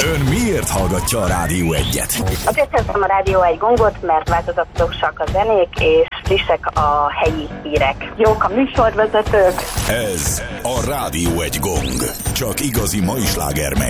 Ön miért hallgatja a Rádió 1-et? Azért tettem a Rádió 1 gongot, mert változatosak a zenék, és frissek a helyi hírek. Jók a műsorvezetők. Ez a Rádió 1 gong. Csak igazi mai sláger megy.